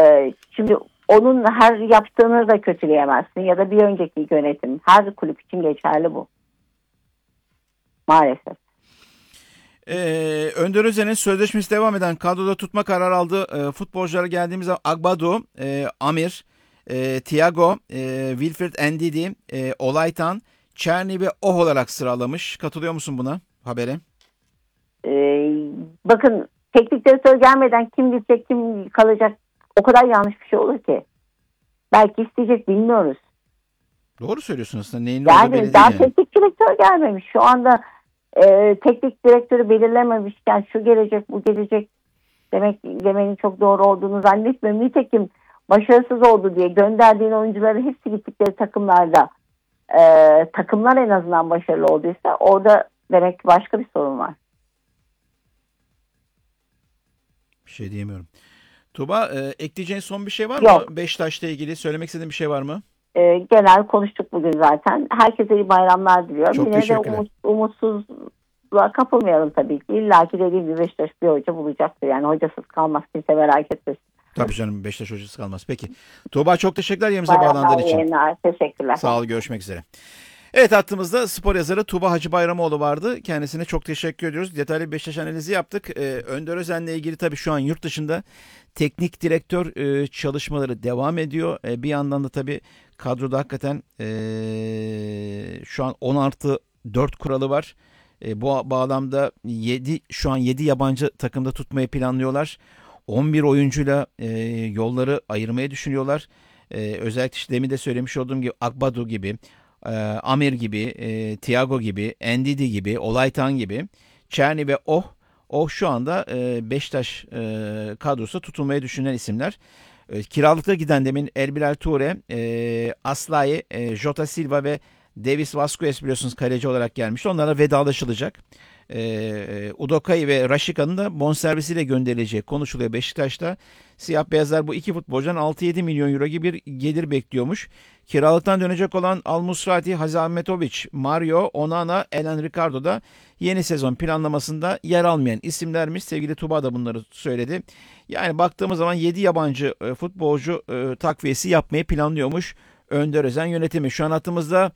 Şimdi onun her yaptığını da kötüleyemezsin ya da bir önceki yönetim. Her kulüp için geçerli bu. Maalesef. Önder Özen'in sözleşmesi devam eden kadroda tutma kararı aldığı futbolculara geldiğimiz zaman Agbadu, Amir, Thiago, Wilfred Ndidi, Olaytan, Çerni ve Oh olarak sıralamış. Katılıyor musun buna habere? Bakın teknik direktör gelmeden kim gidecek kim kalacak o kadar yanlış bir şey olur ki. Belki isteyecek bilmiyoruz. Doğru söylüyorsun aslında. Neyin ne olduğu belli değil Daha yani. teknik direktör gelmemiş. Şu anda teknik direktörü belirlememişken şu gelecek bu gelecek demenin çok doğru olduğunu zannetmiyorum. Nitekim başarısız oldu diye gönderdiğin oyuncuların hepsi gittikleri takımlarda takımlar en azından başarılı olduysa orada demek ki başka bir sorun var. Bir şey diyemiyorum. Tuğba, ekleyeceğin son bir şey var mı? Yok. Beşiktaş'la ilgili söylemek istediğin bir şey var mı? Genel konuştuk bugün zaten. Herkese iyi bayramlar diliyorum. Çok Yine de teşekkürler. umutsuzluğa kapılmayalım tabii ki. İlla ki dediğim gibi Beşiktaş bir hoca bulacaktır. Yani hocasız kalmaz, kimse merak etmesin. Tabii canım, Beşiktaş hocası kalmaz. Peki. Tuğba, çok teşekkürler yerimize Bayramlar, bağlandığın için. yayınlar. Teşekkürler. Sağ ol, görüşmek üzere. Evet, hattımızda spor yazarı Tuğba Hacıbayramoğlu vardı. Kendisine çok teşekkür ediyoruz. Detaylı bir Beşiktaş analizi yaptık. Önder Özen'le ilgili tabii şu an yurt dışında teknik direktör çalışmaları devam ediyor. Bir yandan da tabii kadroda hakikaten şu an 10+4 kuralı var. Bu bağlamda şu an 7 yabancı takımda tutmayı planlıyorlar. 11 oyuncuyla yolları ayırmayı düşünüyorlar. Özellikle işte demin de söylemiş olduğum gibi Agbadu gibi, Amir gibi, Thiago gibi, Ndidi gibi, Olaytan gibi, Çerni ve Oh şu anda Beşiktaş kadrosu tutulmaya düşünülen isimler. Kiralıkta giden demin Elbilal Toure, Aslayi, Jota Silva ve Davis Vasquez biliyorsunuz kaleci olarak gelmişti. Onlara vedalaşılacak. Udokai ve Rashika'nın da bonservisiyle gönderileceği konuşuluyor Beşiktaş'ta. Siyah beyazlar bu iki futbolcudan 6-7 milyon euro gibi bir gelir bekliyormuş. Kiralıktan dönecek olan Al Musrati, Hazametovic, Mario, Onana, Elen Ricardo da yeni sezon planlamasında yer almayan isimlermiş. Sevgili Tuba da bunları söyledi. Yani baktığımız zaman 7 yabancı futbolcu takviyesi yapmayı planlıyormuş Önder Özen yönetimi. Şu an hattımızda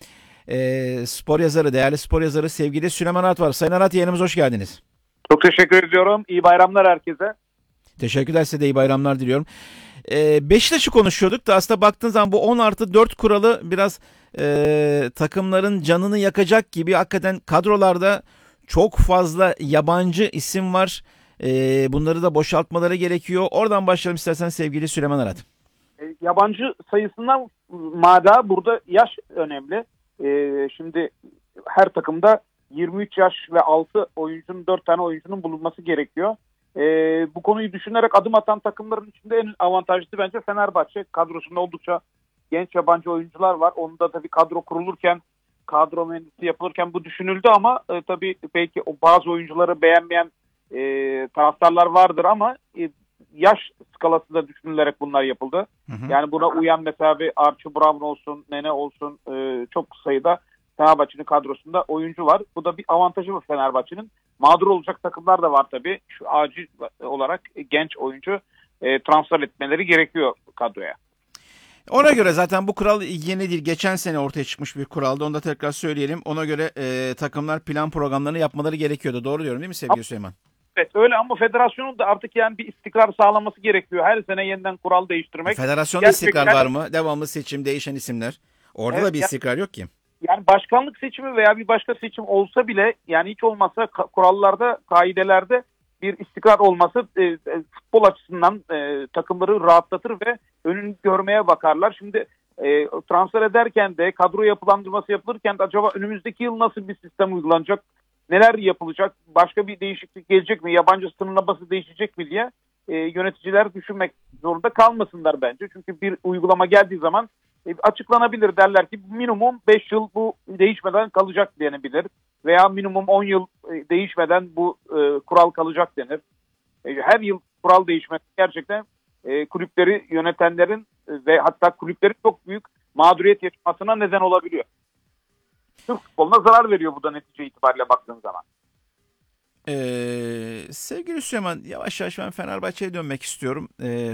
spor yazarı, değerli spor yazarı sevgili Süleyman Arat var. Sayın Arat, yayınımıza hoş geldiniz. Çok teşekkür ediyorum. İyi bayramlar herkese. Teşekkürler, size de iyi bayramlar diliyorum. Beşiktaş'ı konuşuyorduk da aslında baktığın zaman bu 10+4 kuralı biraz takımların canını yakacak gibi. Hakikaten kadrolarda çok fazla yabancı isim var. Bunları da boşaltmaları gerekiyor. Oradan başlayalım istersen sevgili Süleyman Arat. Yabancı sayısından mada burada yaş önemli. Şimdi her takımda 23 yaş ve altı oyuncunun 4 tane oyuncunun bulunması gerekiyor. Bu konuyu düşünerek adım atan takımların içinde en avantajlısı bence Fenerbahçe. Kadrosunda oldukça genç yabancı oyuncular var. Onu da tabii kadro kurulurken, kadro mühendisi yapılırken bu düşünüldü ama tabii belki o bazı oyuncuları beğenmeyen taraftarlar vardır ama yaş skalasında düşünülerek bunlar yapıldı. Yani buna uyan mesela bir Archie Brown olsun, Nene olsun çok sayıda Fenerbahçe'nin kadrosunda oyuncu var. Bu da bir avantajı mı Fenerbahçe'nin? Mağdur olacak takımlar da var tabii. Şu acil olarak genç oyuncu transfer etmeleri gerekiyor kadroya. Ona göre zaten bu kural yeni değil. Geçen sene ortaya çıkmış bir kuraldı. Onu da tekrar söyleyelim. Ona göre takımlar plan programlarını yapmaları gerekiyordu. Doğru diyorum değil mi sevgili Süleyman? Evet öyle ama federasyonun da artık yani bir istikrar sağlaması gerekiyor. Her sene yeniden kural değiştirmek. Federasyonda istikrar var mı? Devamlı seçim, değişen isimler. Orada evet, da bir istikrar yok ki. Yani başkanlık seçimi veya bir başka seçim olsa bile yani hiç olmazsa kurallarda, kaidelerde bir istikrar olması futbol açısından takımları rahatlatır ve önünü görmeye bakarlar. Şimdi transfer ederken de kadro yapılandırması yapılırken de acaba önümüzdeki yıl nasıl bir sistem uygulanacak? Neler yapılacak? Başka bir değişiklik gelecek mi? Yabancı sınırlaması değişecek mi diye yöneticiler düşünmek zorunda kalmasınlar bence. Çünkü bir uygulama geldiği zaman açıklanabilir, derler ki minimum 5 yıl bu değişmeden kalacak denebilir. Veya minimum 10 yıl değişmeden bu kural kalacak denir. Her yıl kural değişmesi gerçekten kulüpleri yönetenlerin ve hatta kulüplerin çok büyük mağduriyet yaşamasına neden olabiliyor. Türk futboluna zarar veriyor bu da netice itibariyle baktığın zaman. Sevgili Süleyman, yavaş yavaş ben Fenerbahçe'ye dönmek istiyorum.